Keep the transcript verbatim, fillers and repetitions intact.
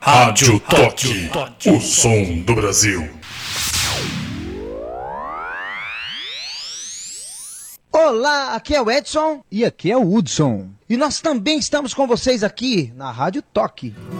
Rádio Toque, o som do Brasil. Olá, aqui é o Edson. E aqui é o Hudson. E nós também estamos com vocês aqui na Rádio Toque.